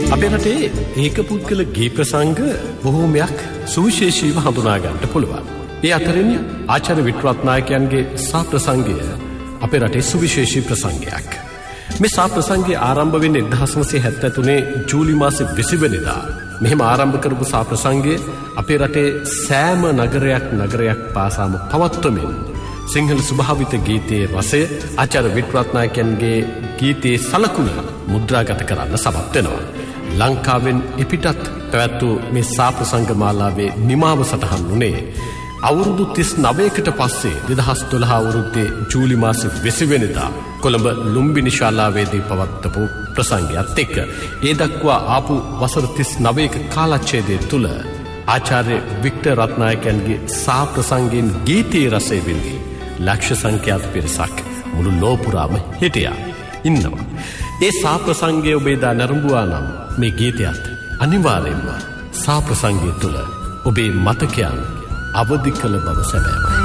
අපේ රටේ ඒක පුද්ගල ගී ප්‍රසංග බොහෝමයක් සුවිශේෂීව හඳුනා ගන්නට පුළුවන්. ඒ අතරින් ආචාර්ය වික්‍රත්නායකයන්ගේ සා ප්‍රසංගය අපේ රටේ සුවිශේෂී ප්‍රසංගයක්. මේ සා ප්‍රසංගය ආරම්භ වෙන්නේ 1973 ජූලි මාසේ 20 වෙනිදා. මෙහෙම ආරම්භ කරපු සා ප්‍රසංගය අපේ රටේ සෑම නගරයක් පාසාම පවත්වමින් සිංහල ස්වභාවිත ගීතයේ රසය ආචාර්ය වික්‍රත්නායකයන්ගේ ගීතයේ සලකුණ මුද්‍රාගත කරන්න සමත් වෙනවා. ලංකාවෙන් එපිටත් පැවැත්වූ මේ සා ප්‍රසංග මාලාවේ නිමාව සටහන් වුණේ අවුරුදු 39කට පස්සේ 2012 අවුරුද්දේ ජූලි මාසේ 20 වෙනිදා කොළඹ ලුම්බිනි ශාලාවේදී පවත්වපු ප්‍රසංගයත් එක්ක. ඒ දක්වා ආපු වසර 39ක කාලච්ඡේදය තුල ආචාර්ය වික්ටර් රත්නායකයන්ගේ සා ප්‍රසංගයෙන් ගීතයේ රසය විඳි ලක්ෂ සංඛ්‍යාත පිරිසක් මුළු ලෝපුරාම හිටියා ඉන්නවා. ඒ සා ප්‍රසංගය ඔබේ දා නරඹුවා නම් මේ ගීතයත් අනිවාර්යෙන්ම සා ප්‍රසංගය තුල ඔබේ මතකයන් අවදි කළ බව සැබෑමයි.